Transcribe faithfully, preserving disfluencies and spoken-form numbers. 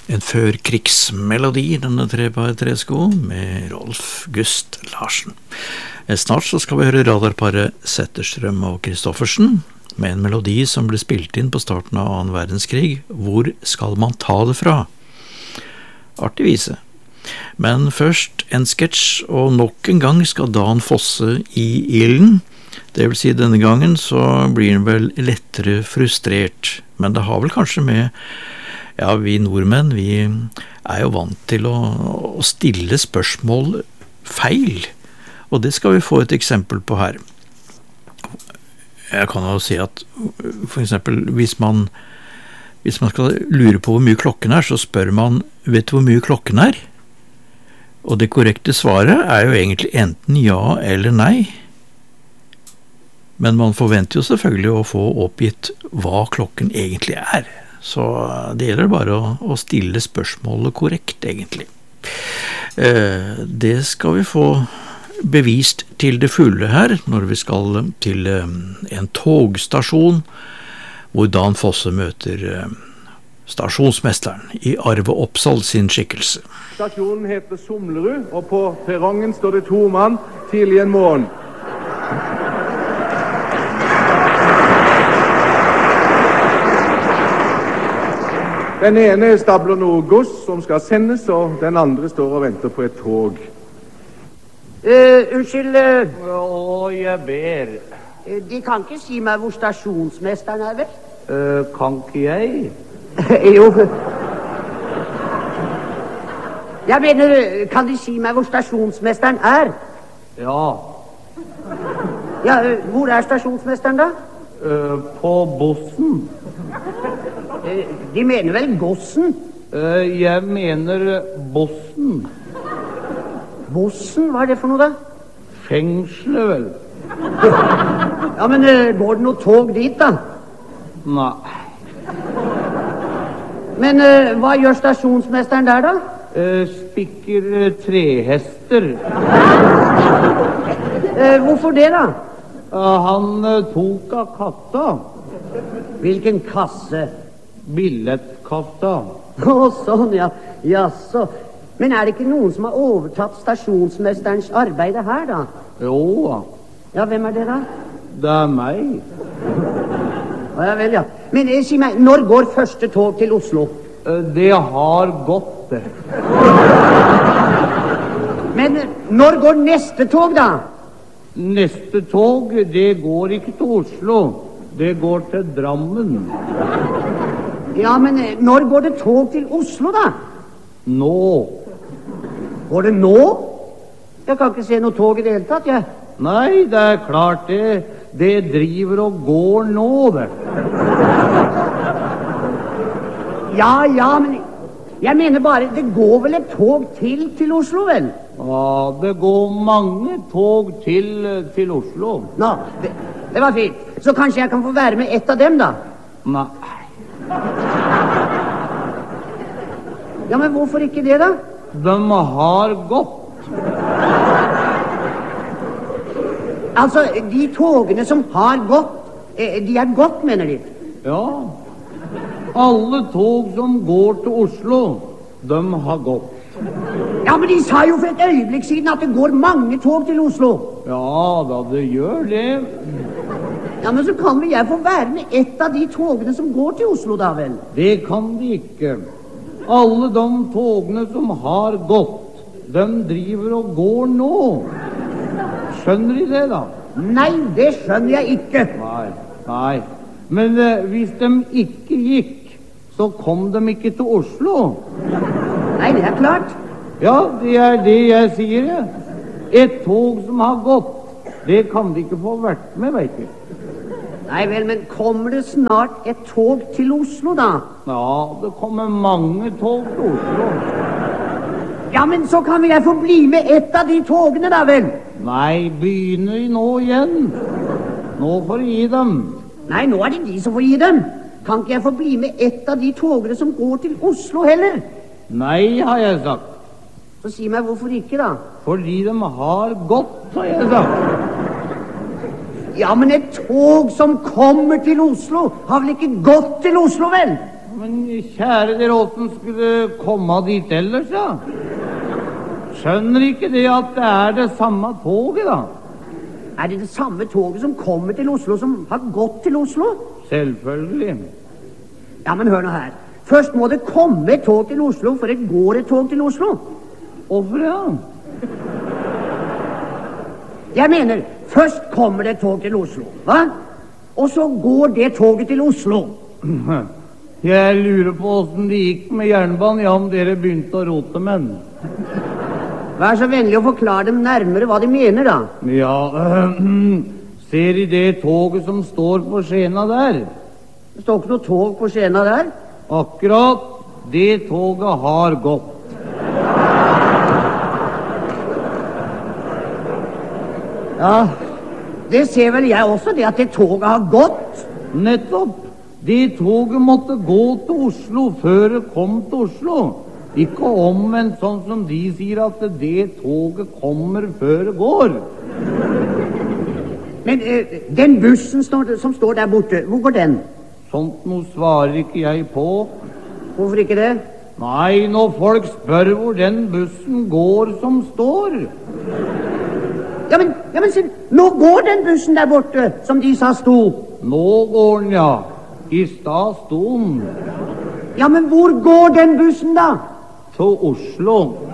En førkrigsmelodi, denne trebar-tresko, med Rolf Gust Larsen. Snart så skal vi høre radarparet Zetterstrøm og Kristoffersen, med en melodi som ble spilt inn på starten av annen verdenskrig. Hvor skal man ta det fra? Artig vise. Men først en sketsj, og nok en gang skal Dan fosse i ilden. Det vil si, denne gangen så blir han vel lettere frustrert, men det har vel kanskje med ja, vi nordmenn, vi er jo vant til å, å stille spørsmål feil, og det skal vi få et eksempel på her. Jeg kan jo si at for eksempel hvis man, hvis man skal lure på hvor mye klokken er, så spør man, vet du hvor mye klokken er? Og det korrekte svaret er jo egentlig enten ja eller nei, men man forventer jo selvfølgelig å få oppgitt hva klokken egentlig er. Så det gjelder bare å, å stille spørsmålet korrekt, egentlig. Eh, det skal vi få bevist til det fulle her, når vi skal til eh, en togstasjon, hvor Dan Fosse møter eh, stasjonsmesteren i Arve Oppsal sin skikkelse. Stasjonen heter Somlerud, og på perrongen står det to mann tidlig en morgen. Den ene stabler noe gods som skal sendes, og den andre står og venter på et tog. Uh, unnskyld, uh, Å, jeg ber. uh, de kan ikke si meg hvor stasjonsmesteren er, vel? Uh, kan ikke jeg? jo. Jeg mener, kan de si meg hvor stasjonsmesteren er? Ja. Ja, uh, hvor er stasjonsmesteren da? Uh, på bossen. Uh, de mener vel gossen? Uh, jeg mener bossen. Bossen, hva er det for noe da? Fengslet, vel? Ja, men uh, går det noe tog dit da? Nei. Men uh, hva gjør stasjonsmesteren der da? Uh, spikker uh, trehester. Uh, hvorfor det da? Uh, han uh, tok av katta. Hvilken kasse? Billettkassa. Å, sånn, ja. Jaså. Men er det ikke noen som har overtatt stasjonsmesterens arbeide her, da? Jo, Ja, hvem er det da? det er meg. Å, ja vel, ja. Men eh, si meg, når går første tog til Oslo? Uh, det har gått, det. Men eh, når går neste tog, da? Neste tog, det går ikke til Oslo. Det går til Drammen. Ja, men eh, når går det tog til Oslo, da? Nå. Går det nå? Jeg kan ikke se noe tog i det hele tatt, jeg. Nei, det er klart det. Det driver og går nå, det. Ja, ja, men jeg mener bare, det går vel et tog til til Oslo, vel? Ja, det går mange tog til, til Oslo. Nå, det, det var fint. Så kanskje jeg kan få være med ett av dem, da? Nei. Ja, men hvorfor ikke det, da? De har gått. Altså, de togene som har gått, eh, de er gått, mener de? Ja. Alle tog som går til Oslo, de har gått. Ja, men de sa jo for et øyeblikk siden at det går mange tog til Oslo. Ja, da det gjør det. Ja, men så kan vel jeg få være med ett av de togene som går til Oslo, da vel? Det kan de ikke. Alle de togene som har gått, de driver og går nå. Skjønner de det, da? Nei, det skjønner jeg ikke. Nei, nei. Men eh, hvis de ikke gikk, så kom de ikke til Oslo. Nei, det er klart. Ja, det er det jeg sier, jeg. Et tog som har gått, det kan de ikke få vært med, vet du. Nei vel, men kommer det snart et tog til Oslo, da? Ja, det kommer mange tog til Oslo. Ja, men så kan vel jeg få bli med ett av de togene, da vel? Nei, begynner de nå igjen? Nå får de gi dem. Nei, nå er det de som får gi dem. Kan ikke jeg få bli med ett av de togene som går til Oslo heller? Nei, har jeg sagt. Så si meg hvorfor ikke, da? Fordi de har gått, har jeg sagt. Ja, men et tog som kommer til Oslo har vel ikke gått til Oslo, vel? Men kjære dere, åssen skulle komme dit ellers, da? Skjønner ikke det at det er det samme toget, da? Er det det samme toget som kommer til Oslo, som har gått til Oslo? Selvfølgelig. Ja, men hør nå her. Først må det komme et tog til Oslo, for det går et tog til Oslo. Hvorfor det, da? Jeg mener, først kommer det et tog til Oslo, hva? Og så går det toget til Oslo. Jeg lurer på åssen det gikk med jernbanen, ja, om dere begynte å rote med den. Vær så vennlig å forklare dem nærmere hva de mener, da. Ja, øh, ser I det toget som står på skjena der? Det står ikke noe tog på skjena der. Akkurat, det toget har gått. Ja, det ser vel jeg også, det at det toget har gått. Nettopp. Det toget måtte gå til Oslo før det kom til Oslo. Ikke omvendt sånn som de sier at det toget kommer før det går. Men eh, den bussen står, som står der borte, hvor går den? Sånt noe svarer ikke jeg på. Hvorfor ikke det? Nei, når folk spør hvor den bussen går som står. Ja, men, ja, men se, nå går den bussen der borte, som de sa sto. Nå går den, ja. I stad sto den. Ja, men hvor går den bussen da? Til Oslo.